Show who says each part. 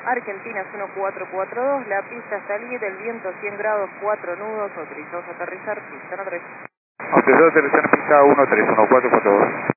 Speaker 1: Argentinas 1442, la pista está libre, el viento 100 grados, 4 nudos, autorizados a aterrizar, pista no 3.
Speaker 2: Autorizado a aterrizar en pista 131442.